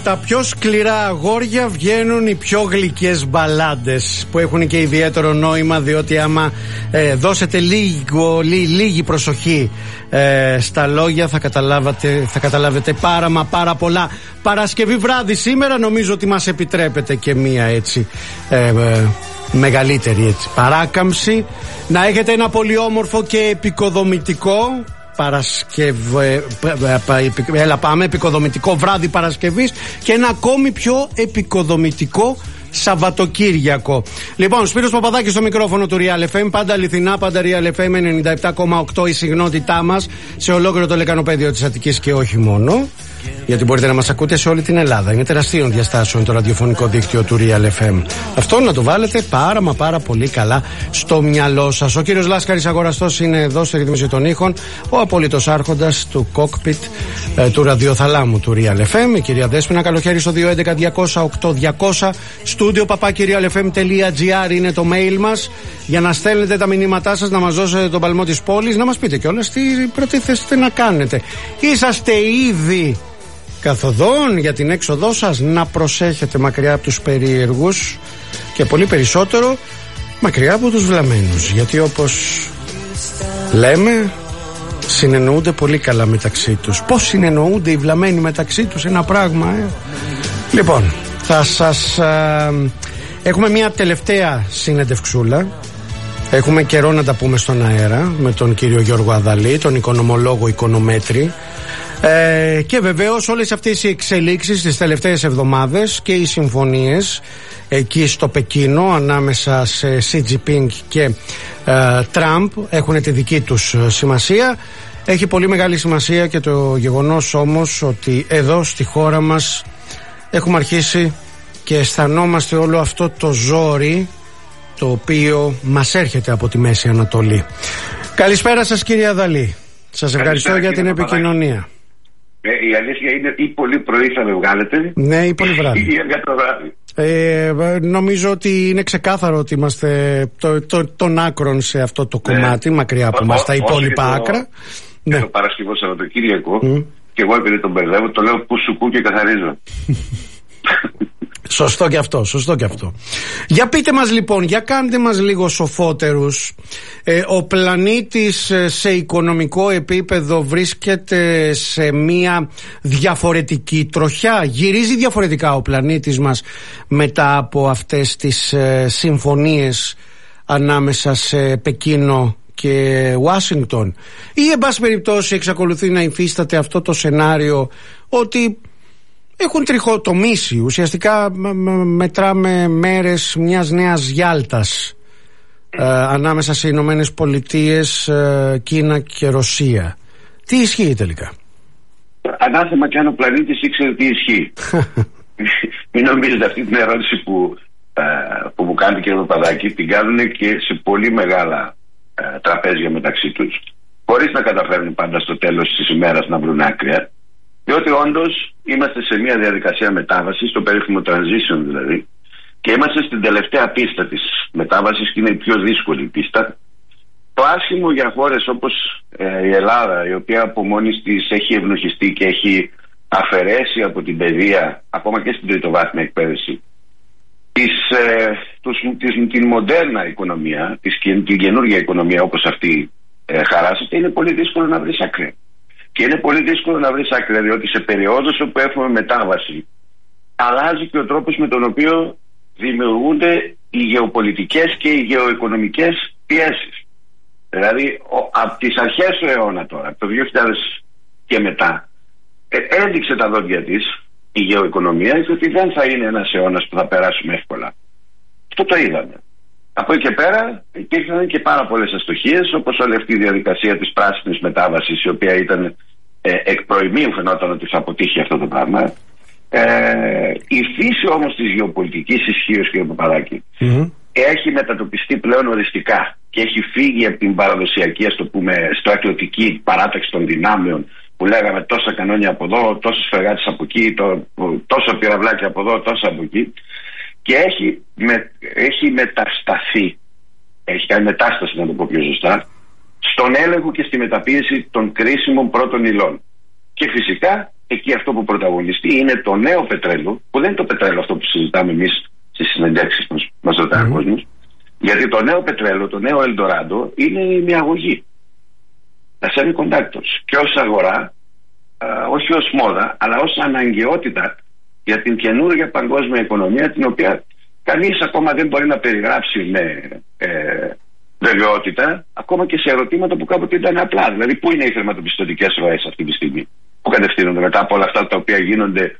Τα πιο σκληρά αγόρια βγαίνουν οι πιο γλυκές μπαλάντες, που έχουν και ιδιαίτερο νόημα, διότι άμα δώσετε λίγη προσοχή στα λόγια θα καταλάβετε πάρα πολλά. Παρασκευή βράδυ σήμερα, νομίζω ότι μας επιτρέπετε και μία έτσι μεγαλύτερη έτσι παράκαμψη. Να έχετε ένα πολύ όμορφο και επικοδομητικό επικοδομητικό βράδυ Παρασκευής και ένα ακόμη πιο επικοδομητικό Σαββατοκύριακο. Λοιπόν, Σπύρος Παπαδάκης στο μικρόφωνο του Real FM. Πάντα αληθινά, πάντα Real FM 97,8 η συχνότητά μας σε ολόκληρο το λεκανοπέδιο της Αττικής και όχι μόνο. Γιατί μπορείτε να μας ακούτε σε όλη την Ελλάδα. Είναι τεραστίων διαστάσεων το ραδιοφωνικό δίκτυο του Real FM. Αυτό να το βάλετε πάρα πολύ καλά στο μυαλό σας. Ο κύριος Λάσκαρης Αγοραστός είναι εδώ στη ρύθμιση των ήχων, ο απόλυτος άρχοντας του cockpit του ραδιοθαλάμου του Real FM. Η κυρία Δέσποινα Καλοχέρη στο 211-200-8200. Στούντιο @realfm.gr είναι το mail μας για να στέλνετε τα μηνύματά σας, να μας δώσετε τον παλμό της πόλης, να μας πείτε κιόλας τι προτίθεστε να κάνετε. Είσαστε ήδη καθοδόν για την έξοδό σας? Να προσέχετε μακριά από τους περίεργους και πολύ περισσότερο μακριά από τους βλαμμένους, γιατί όπως λέμε συνεννοούνται πολύ καλά μεταξύ τους. Πώς συνεννοούνται οι βλαμμένοι μεταξύ τους, ένα πράγμα Λοιπόν, θα σας έχουμε μια τελευταία συνεντευξούλα. Έχουμε καιρό να τα πούμε στον αέρα με τον κύριο Γιώργο Αδαλή, τον οικονομολόγο οικονομέτρη. Και βεβαίως όλες αυτές οι εξελίξεις τις τελευταίες εβδομάδες και οι συμφωνίες εκεί στο Πεκίνο ανάμεσα σε Xi Jinping και Τραμπ έχουν τη δική τους σημασία. Έχει πολύ μεγάλη σημασία και το γεγονός όμως ότι εδώ στη χώρα μας έχουμε αρχίσει και αισθανόμαστε όλο αυτό το ζόρι το οποίο μας έρχεται από τη Μέση Ανατολή. Καλησπέρα σας κύριε Αδαλή. Σας ευχαριστώ για την επικοινωνία. Η αλήθεια είναι ή πολύ πρωί θα με βγάλετε. Ναι, ή πολύ βράδυ. Ή για το βράδυ. Νομίζω ότι είναι ξεκάθαρο ότι είμαστε των άκρων σε αυτό το κομμάτι, μακριά από μας τα υπόλοιπα άκρα. Ναι. Το Παρασκευό Σαββατοκύριακο, και εγώ επειδή τον μπερδεύω, το λέω που σου πού και καθαρίζω. Σωστό και αυτό. Για πείτε μας λοιπόν, για κάντε μας λίγο σοφότερους. Ο πλανήτης σε οικονομικό επίπεδο βρίσκεται σε μια διαφορετική τροχιά. Γυρίζει διαφορετικά ο πλανήτης μας μετά από αυτές τις συμφωνίες ανάμεσα σε Πεκίνο και Ουάσιγκτον, ή εν πάση περιπτώσει εξακολουθεί να υφίσταται αυτό το σενάριο ότι έχουν τριχοτομήσει, ουσιαστικά μετράμε μέρες μιας νέας Γιάλτας ανάμεσα σε Ηνωμένες Πολιτείες, Κίνα και Ρωσία. Τι ισχύει τελικά? Ανάθεμα κι αν ο πλανήτης ήξερε τι ισχύει. Μην νομίζετε αυτή την ερώτηση που μου κάνει και ο Παπαδάκη την κάνουν και σε πολύ μεγάλα τραπέζια μεταξύ τους, χωρίς να καταφέρνουν πάντα στο τέλος της ημέρας να βρουν άκρια. Διότι όντως είμαστε σε μια διαδικασία μετάβασης, στο περίφημο transition δηλαδή, και είμαστε στην τελευταία πίστα της μετάβασης και είναι η πιο δύσκολη πίστα. Το άσχημο για χώρες όπως η Ελλάδα, η οποία από μόνη της έχει ευνοχιστεί και έχει αφαιρέσει από την παιδεία, ακόμα και στην τριτοβάθμια εκπαίδευση, την μοντέρνα οικονομία, την καινούργια οικονομία όπως αυτή χαράσσεται, είναι πολύ δύσκολο να βρεις άκρη. Και είναι πολύ δύσκολο να βρεις άκρη, διότι σε περιόδους όπου έχουμε μετάβαση αλλάζει και ο τρόπος με τον οποίο δημιουργούνται οι γεωπολιτικές και οι γεωοικονομικές πιέσεις. Δηλαδή από τις αρχές του αιώνα τώρα, από το 2000 και μετά, έδειξε τα δόντια της η γεωοικονομία ότι δεν θα είναι ένας αιώνας που θα περάσουμε εύκολα. Αυτό το είδαμε. Από εκεί και πέρα υπήρχαν και πάρα πολλές αστοχίες, όπως όλη αυτή η διαδικασία της πράσινης μετάβασης, η οποία ήταν εκ προημίου φαινόταν ότι θα αποτύχει αυτό το πράγμα. Η φύση όμως της γεωπολιτικής ισχύως, κύριε Παπαδάκη, έχει μετατοπιστεί πλέον οριστικά και έχει φύγει από την παραδοσιακή, ας το πούμε, στρατιωτική παράταξη των δυνάμεων που λέγαμε τόσα κανόνια από εδώ, τόσες φρεγάτες από εκεί, τόσα πυραυλάκια από εδώ, τόσα από εκεί. Και έχει μετασταθεί, έχει κάνει μετάσταση να το πω πιο σωστά, στον έλεγχο και στη μεταποίηση των κρίσιμων πρώτων υλών. Και φυσικά εκεί αυτό που πρωταγωνιστεί είναι το νέο πετρέλαιο, που δεν είναι το πετρέλαιο αυτό που συζητάμε εμείς στις συνεντεύξεις μας ρωτάει ο κόσμος. Γιατί το νέο πετρέλαιο, το νέο Ελντοράντο είναι η μιαγωγή. Τα semiconductors. Και ως αγορά, όχι ως μόδα, αλλά ως αναγκαιότητα για την καινούργια παγκόσμια οικονομία, την οποία κανείς ακόμα δεν μπορεί να περιγράψει με βεβαιότητα, ακόμα και σε ερωτήματα που κάποτε ήταν απλά. Δηλαδή, πού είναι οι χρηματοπιστωτικές ροές αυτή τη στιγμή, που κατευθύνονται μετά από όλα αυτά τα οποία γίνονται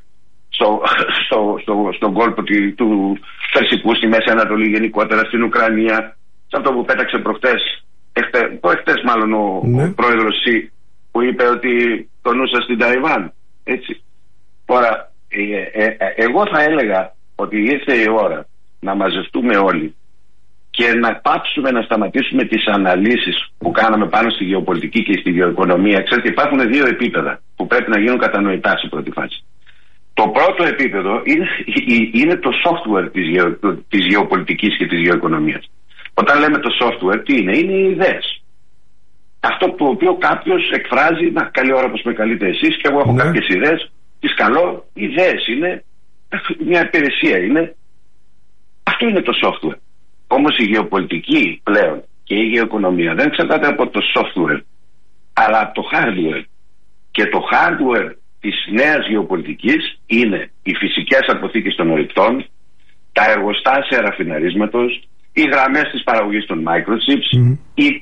στον κόλπο του Περσικού, στη Μέση Ανατολή, γενικότερα στην Ουκρανία, σε αυτό που πέταξε προχτές μάλλον ο πρόεδρος Σι, που είπε ότι τονούσα στην Ταϊβάν. Έτσι. Τώρα, εγώ θα έλεγα ότι ήρθε η ώρα να μαζευτούμε όλοι και να πάψουμε να σταματήσουμε τις αναλύσεις που κάναμε πάνω στη γεωπολιτική και στη γεωοικονομία. Ξέρετε, υπάρχουν δύο επίπεδα που πρέπει να γίνουν κατανοητά σε πρώτη φάση. Το πρώτο επίπεδο είναι το software της γεωπολιτικής και της γεωοικονομίας. Όταν λέμε το software, τι είναι? Είναι οι ιδέες. Αυτό το οποίο κάποιος εκφράζει, καλή ώρα πως με καλείτε εσείς και εγώ έχω κάποιες ιδέες, τις καλό, ιδέες είναι, μια υπηρεσία είναι. Αυτό είναι το software. Όμως η γεωπολιτική πλέον και η γεωοικονομία δεν εξαρτάται από το software, αλλά από το hardware. Και το hardware της νέας γεωπολιτικής είναι οι φυσικές αποθήκες των ορυκτών, τα εργοστάσια ραφιναρίσματος, οι γραμμές της παραγωγής των microchips,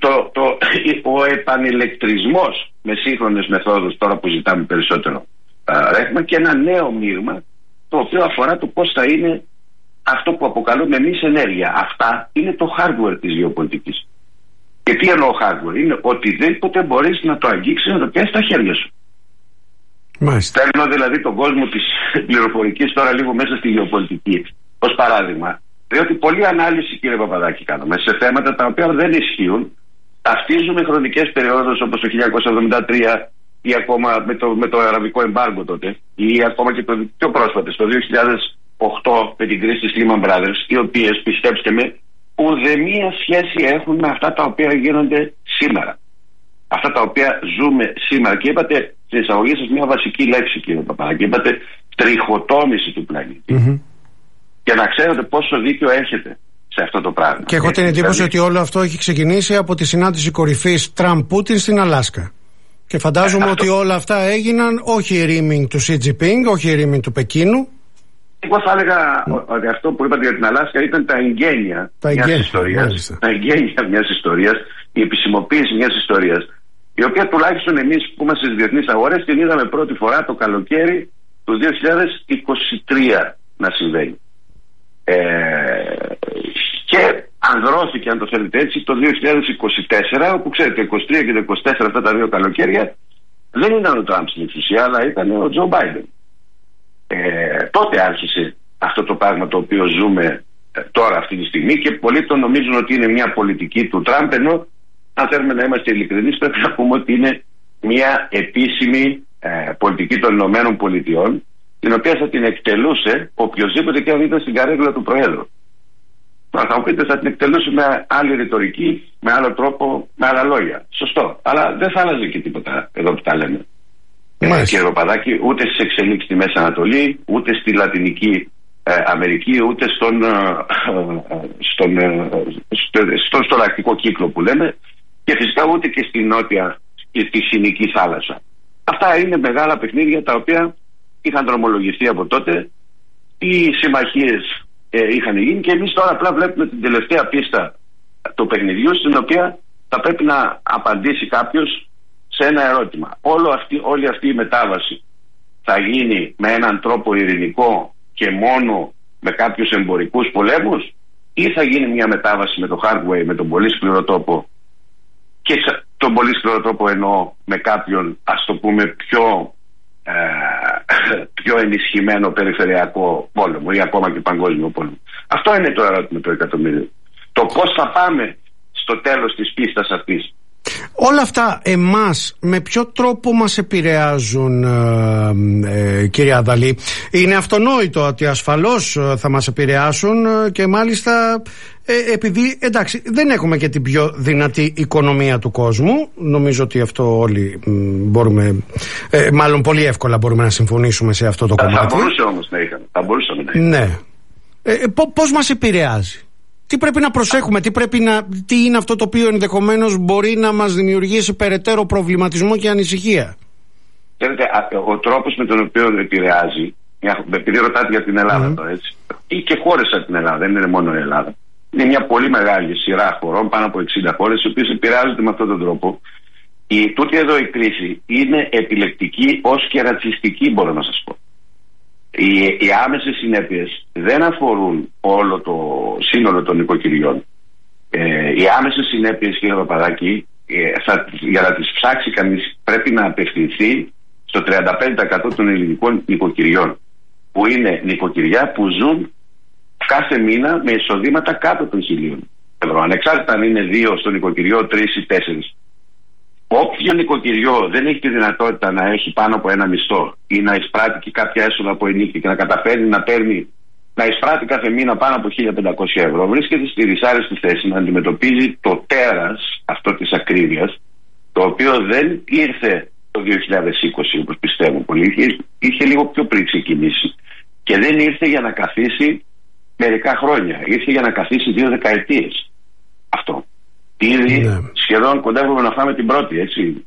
ο επανηλεκτρισμός με σύγχρονες μεθόδους, τώρα που ζητάμε περισσότερο ρεύμα, και ένα νέο μείγμα το οποίο αφορά το πώς θα είναι αυτό που αποκαλούμε εμείς ενέργεια. Αυτά είναι το hardware της γεωπολιτικής. Και τι εννοώ hardware? Είναι οτιδήποτε μπορείς να το αγγίξεις, να το πιάσεις στα χέρια σου. Παίρνω δηλαδή τον κόσμο της πληροφορικής τώρα λίγο μέσα στη γεωπολιτική ως παράδειγμα, διότι πολλή ανάλυση, κύριε Παπαδάκη, κάνουμε σε θέματα τα οποία δεν ισχύουν. Ταυτίζουμε χρονικές περιόδους όπως το 1973 ή ακόμα με το αραβικό εμπάργκο τότε, ή ακόμα και το πιο πρόσφατες, το 2008 με την κρίση της Lehman Brothers, οι οποίες, πιστέψτε με, ουδέμια σχέση έχουν με αυτά τα οποία γίνονται σήμερα. Αυτά τα οποία ζούμε σήμερα. Και είπατε στην εισαγωγή σας μια βασική λέξη, κύριε Παπαδάκη. Είπατε τριχοτόμηση του πλανήτη. Και να ξέρετε πόσο δίκιο έχετε σε αυτό το πράγμα. Και έχω την εντύπωση ότι όλο αυτό έχει ξεκινήσει από τη συνάντηση κορυφής Τραμπ-Πούτιν στην Αλάσκα. Και φαντάζομαι ότι όλα αυτά έγιναν όχι ερήμην του Σι Τζινπίνγκ, όχι ερήμην του Πεκίνου. Εγώ θα έλεγα ότι αυτό που είπατε για την Αλάσκα ήταν τα εγγένεια μιας ιστορίας. Τα εγγένεια μιας ιστορίας, η επισημοποίηση μιας ιστορίας, η οποία τουλάχιστον εμείς που είμαστε στις διεθνείς αγορές την είδαμε πρώτη φορά το καλοκαίρι του 2023 να συμβαίνει. Και ανδρώθηκε, αν το θέλετε έτσι, το 2024, όπου ξέρετε, 23 και το 24 αυτά τα δύο καλοκαίρια δεν ήταν ο Τραμπ στην εξουσία, αλλά ήταν ο Τζο Μπάιντεν. Τότε άρχισε αυτό το πράγμα το οποίο ζούμε τώρα αυτή τη στιγμή, και πολλοί το νομίζουν ότι είναι μια πολιτική του Τραμπ, ενώ αν θέλουμε να είμαστε ειλικρινείς πρέπει να πούμε ότι είναι μια επίσημη πολιτική των Ηνωμένων Πολιτειών, την οποία θα την εκτελούσε οποιοδήποτε και αν ήταν στην καρέκλα του Προέδρου. Θα μου πείτε, θα την εκτελούσε με άλλη ρητορική, με άλλο τρόπο, με άλλα λόγια. Σωστό. Αλλά δεν θα άλλαζε και τίποτα εδώ που τα λέμε. Κύριε Παπαδάκη, ούτε στις εξελίξεις στη Μέση Ανατολή, ούτε στη Λατινική Αμερική, ούτε στον Αρκτικό κύκλο που λέμε, και φυσικά ούτε και στη Νότια και στη Συνική θάλασσα. Αυτά είναι μεγάλα παιχνίδια τα οποία είχαν δρομολογηθεί από τότε. Οι συμμαχίες είχαν γίνει και εμείς τώρα απλά βλέπουμε την τελευταία πίστα του παιχνιδιού, στην οποία θα πρέπει να απαντήσει κάποιος σε ένα ερώτημα. Όλη αυτή η μετάβαση θα γίνει με έναν τρόπο ειρηνικό και μόνο με κάποιους εμπορικούς πολέμους, ή θα γίνει μια μετάβαση με το hardware, με τον πολύ σκληρό τρόπο, και τον πολύ σκληρό τρόπο εννοώ με κάποιον, ας το πούμε, πιο ενισχυμένο περιφερειακό πόλεμο ή ακόμα και παγκόσμιο πόλεμο. Αυτό είναι το ερώτημα το εκατομμύριο. Το πώς θα πάμε στο τέλος της πίστας αυτής. Όλα αυτά εμάς με ποιο τρόπο μας επηρεάζουν, κύριε Αδαλή? Είναι αυτονόητο ότι ασφαλώς θα μας επηρεάσουν και μάλιστα επειδή εντάξει δεν έχουμε και την πιο δυνατή οικονομία του κόσμου. Νομίζω ότι αυτό όλοι μπορούμε, μάλλον πολύ εύκολα μπορούμε να συμφωνήσουμε σε αυτό το κομμάτι. Θα μπορούσε όμως να είχαμε. Ναι. Πώς μας επηρεάζει? Τι πρέπει να προσέχουμε, τι είναι αυτό το οποίο ενδεχομένως μπορεί να μας δημιουργήσει περαιτέρω προβληματισμό και ανησυχία? Ξέρετε, ο τρόπος με τον οποίο επηρεάζει, επειδή ρωτάτε για την Ελλάδα τώρα, έτσι, ή και χώρες σαν την Ελλάδα, δεν είναι μόνο η Ελλάδα, είναι μια πολύ μεγάλη σειρά χωρών, πάνω από 60 χώρες, οι οποίες επηρεάζονται με αυτόν τον τρόπο. Τούτη εδώ η κρίση είναι επιλεκτική ως και ρατσιστική, μπορώ να σας πω. Οι άμεσες συνέπειες δεν αφορούν όλο το σύνολο των νοικοκυριών. Οι άμεσες συνέπειες, κύριε Παπαδάκη, για να τις ψάξει κανείς πρέπει να απευθυνθεί στο 35% των ελληνικών νοικοκυριών, που είναι νοικοκυριά που ζουν κάθε μήνα με εισοδήματα κάτω των 1.000 ευρώ. Ανεξάρτητα αν είναι 2 στο νοικοκυριό, 3 ή 4. Όποιο νοικοκυριό δεν έχει τη δυνατότητα να έχει πάνω από ένα μισθό ή να εισπράττει και κάποια έσοδα από ενίκη και να καταφέρνει να εισπράττει κάθε μήνα πάνω από 1.500 ευρώ, βρίσκεται στη δυσάρεστη θέση να αντιμετωπίζει το τέρας αυτό της ακρίβειας, το οποίο δεν ήρθε το 2020 όπως πιστεύω πολύ, είχε λίγο πιο πριν ξεκινήσει και δεν ήρθε για να καθίσει μερικά χρόνια, ήρθε για να καθίσει 2 δεκαετίες αυτό. Ήδη σχεδόν κοντεύουμε να φάμε την πρώτη, έτσι.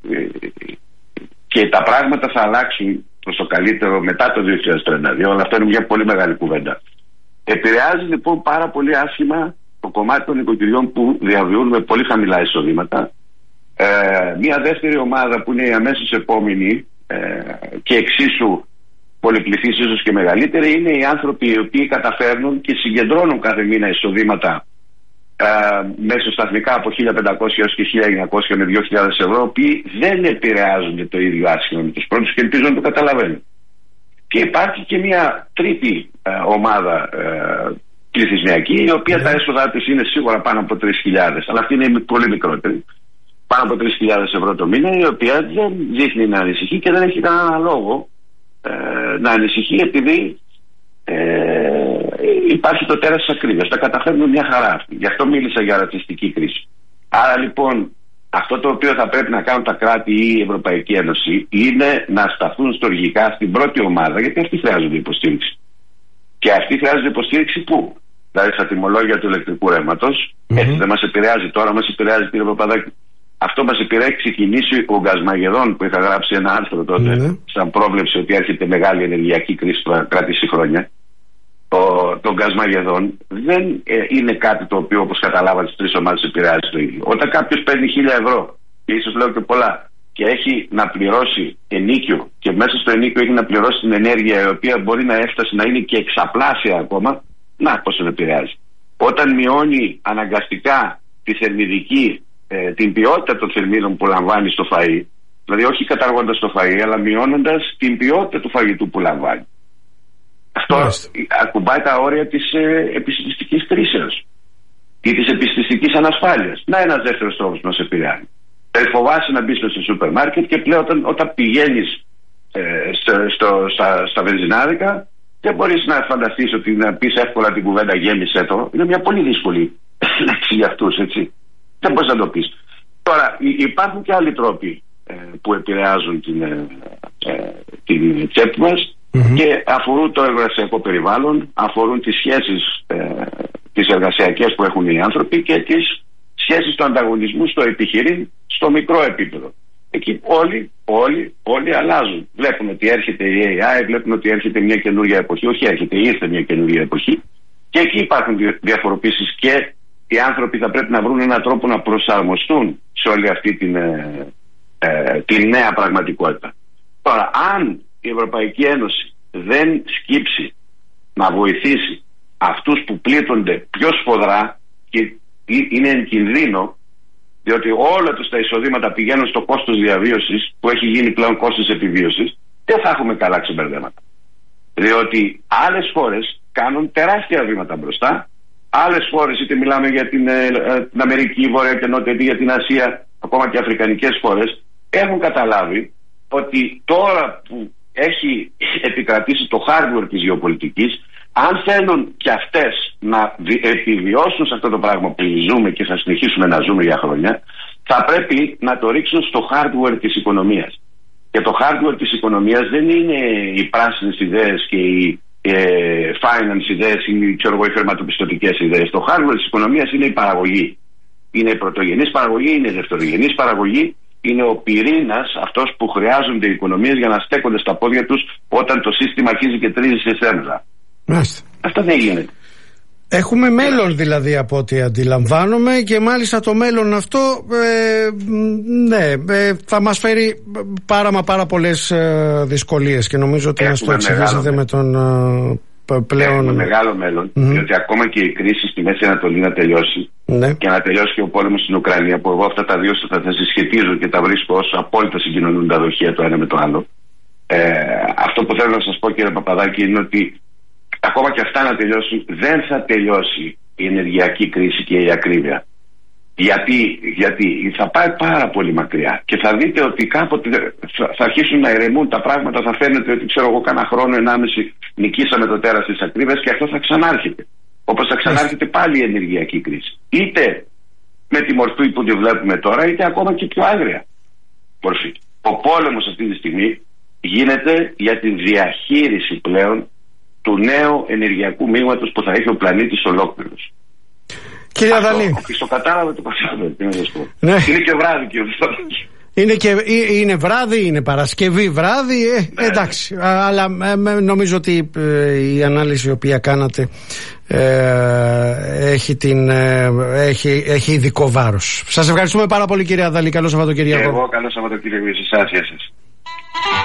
Και τα πράγματα θα αλλάξουν προς το καλύτερο μετά το 2032, αλλά αυτό είναι μια πολύ μεγάλη κουβέντα. Επηρεάζει λοιπόν πάρα πολύ άσχημα το κομμάτι των νοικοκυριών που διαβιούν με πολύ χαμηλά εισοδήματα. Μια δεύτερη ομάδα που είναι η αμέσως επόμενη και εξίσου πολυπληθής ίσως και μεγαλύτερη είναι οι άνθρωποι οι οποίοι καταφέρνουν και συγκεντρώνουν κάθε μήνα εισοδήματα μέσοσταθμικά από 1.500 έως και 1.900 με 2.000 ευρώ, οποίοι δεν επηρεάζονται το ίδιο άσχημα με τους πρώτους και ελπίζω να το καταλαβαίνουν. Και υπάρχει και μια τρίτη ομάδα πληθυσμιακή, η οποία τα έσοδά της είναι σίγουρα πάνω από 3.000, αλλά αυτή είναι πολύ μικρότερη. Πάνω από 3.000 ευρώ το μήνα, η οποία δεν δείχνει να ανησυχεί και δεν έχει κανένα λόγο να ανησυχεί, επειδή υπάρχει το τέρας της ακρίβειας. Τα καταφέρνουν μια χαρά αυτή. Γι' αυτό μίλησα για ρατσιστική κρίση. Άρα λοιπόν αυτό το οποίο θα πρέπει να κάνουν τα κράτη ή η Ευρωπαϊκή Ένωση είναι να σταθούν στοργικά στην πρώτη ομάδα, γιατί αυτοί χρειάζονται υποστήριξη. Και αυτοί χρειάζονται υποστήριξη πού? Δηλαδή στα τιμολόγια του ηλεκτρικού ρεύματος. Έτσι δεν μας επηρεάζει τώρα, μας επηρεάζει, κύριε Παπαδάκη. Αυτό μας επηρεάζει ξεκινήσει ο Γκασμαγεδόν, που είχα γράψει ένα άρθρο τότε, σαν πρόβλεψη ότι έρχεται μεγάλη ενεργειακή κρίση που θα κρατήσει χρόνια. Το Γκασμαγεδόν δεν είναι κάτι το οποίο, όπως καταλάβατε, τις τρεις ομάδες επηρεάζει το ίδιο. Όταν κάποιος παίρνει 1.000 ευρώ, και ίσως λέω και πολλά, και έχει να πληρώσει ενίκιο, και μέσα στο ενίκιο έχει να πληρώσει την ενέργεια, η οποία μπορεί να έφτασε να είναι και εξαπλάσια ακόμα, να πώς τον επηρεάζει. Όταν μειώνει αναγκαστικά τη θερμιδική, την ποιότητα των θερμίδων που λαμβάνει στο φαΐ, δηλαδή όχι καταργώντας το φαΐ, αλλά μειώνοντας την ποιότητα του φαγητού που λαμβάνει. Αυτό ακουμπάει τα όρια της επιστημιστικής κρίσεως ή της επιστημιστικής ανασφάλειας. Να ένας δεύτερος τρόπος που μας επηρεάζει. Φοβάσαι να μπεις στο σούπερ μάρκετ και πλέον όταν πηγαίνεις στα βενζινάδικα, δεν μπορείς να φανταστείς ότι να πεις εύκολα την κουβέντα γέμισε το. Είναι μια πολύ δύσκολη λέξη για αυτούς, έτσι. Δεν μπορείς να το πεις. Τώρα υπάρχουν και άλλοι τρόποι που επηρεάζουν την τσέπη μας και αφορούν το εργασιακό περιβάλλον, αφορούν τις σχέσεις τις εργασιακές που έχουν οι άνθρωποι και τις σχέσεις του ανταγωνισμού στο επιχειρήν στο μικρό επίπεδο. Εκεί όλοι αλλάζουν. Βλέπουν ότι έρχεται η AI, βλέπουν ότι έρχεται μια καινούργια εποχή. Όχι έρχεται, ήρθε μια καινούργια εποχή. Και εκεί υπάρχουν διαφοροποίησεις και οι άνθρωποι θα πρέπει να βρουν έναν τρόπο να προσαρμοστούν σε όλη αυτή την νέα πραγματικότητα. Τώρα, αν η Ευρωπαϊκή Ένωση δεν σκύψει να βοηθήσει αυτούς που πλήττονται πιο σφοδρά και είναι εν κινδύνο, διότι όλα τους τα εισοδήματα πηγαίνουν στο κόστος διαβίωσης που έχει γίνει πλέον κόστος επιβίωσης, δεν θα έχουμε καλά ξεμπερδέματα. Διότι άλλες χώρες κάνουν τεράστια βήματα μπροστά, άλλες χώρες, είτε μιλάμε για την Αμερική, Βόρεια και Νότια, είτε για την Ασία, ακόμα και αφρικανικές χώρες, έχουν καταλάβει ότι τώρα που έχει επικρατήσει το hardware της γεωπολιτικής, αν θέλουν και αυτές να επιβιώσουν σε αυτό το πράγμα που ζούμε και θα συνεχίσουμε να ζούμε για χρόνια, θα πρέπει να το ρίξουν στο hardware της οικονομίας. Και το hardware της οικονομίας δεν είναι οι πράσινες ιδέες και οι finance ιδέες ή οι χρηματοπιστωτικές ιδέες. Το hardware της οικονομίας είναι η παραγωγή. Είναι η πρωτογενής παραγωγή, είναι η δευτερογενής παραγωγή, είναι ο πυρήνας, αυτός που χρειάζονται οι οικονομίες για να στέκονται στα πόδια τους όταν το σύστημα αρχίζει και τρίζει σε σέρνδα. Αυτό δεν γίνεται. Έχουμε μέλλον δηλαδή από ό,τι αντιλαμβάνομαι, και μάλιστα το μέλλον αυτό θα μας φέρει πάρα πολλές δυσκολίες, και νομίζω ότι μας το εξηγήσατε με τον πλέον... Έχουμε μεγάλο μέλλον, διότι ακόμα και η κρίση στη Μέση Ανατολή να τελειώσει και να τελειώσει και ο πόλεμος στην Ουκρανία, που εγώ αυτά τα δύο θα συσχετίζω και τα βρίσκω ως απόλυτα συγκοινωνούν τα δοχεία το ένα με το άλλο. Αυτό που θέλω να σας πω, κύριε Παπαδάκη, είναι ότι ακόμα και αυτά να τελειώσουν, δεν θα τελειώσει η ενεργειακή κρίση και η ακρίβεια. Γιατί θα πάει πάρα πολύ μακριά και θα δείτε ότι κάποτε θα αρχίσουν να ηρεμούν τα πράγματα, θα φαίνεται ότι ξέρω εγώ κάνα χρόνο, 1,5 νικήσαμε το τέρας της ακρίβειας και αυτό θα ξανάρχεται. Όπως θα ξανάρχεται πάλι η ενεργειακή κρίση. Είτε με τη μορφή που τη βλέπουμε τώρα, είτε ακόμα και πιο άγρια μορφή. Ο πόλεμος αυτή τη στιγμή γίνεται για τη διαχείριση πλέον του νέου ενεργειακού μείγματος που θα έχει ο πλανήτης ολόκληρος. Κύριε Αδαλή. Στο κατάλαβε το κατάλαβε. Είναι και βράδυ, κύριε. Είναι βράδυ, είναι Παρασκευή βράδυ, εντάξει. Αλλά νομίζω ότι η ανάλυση η οποία κάνατε έχει ειδικό βάρος. Σας ευχαριστούμε πάρα πολύ, κύριε Αδαλή. Καλό Σαββατοκύριακο. Εγώ καλό Σαββατοκύριακο σε εσάς.